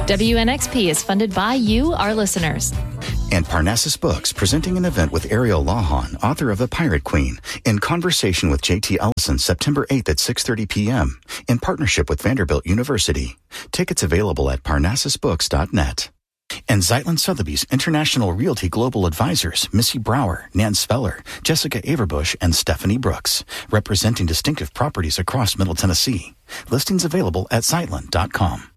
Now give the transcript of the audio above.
WNXP is funded by you, our listeners. And Parnassus Books, presenting an event with Ariel Lawhon, author of The Pirate Queen, in conversation with J.T. Ellison, September 8th at 6:30 p.m., in partnership with Vanderbilt University. Tickets available at parnassusbooks.net. And Zeitlin Sotheby's International Realty Global Advisors, Missy Brower, Nan Speller, Jessica Averbush, and Stephanie Brooks, representing distinctive properties across Middle Tennessee. Listings available at Zeitlin.com.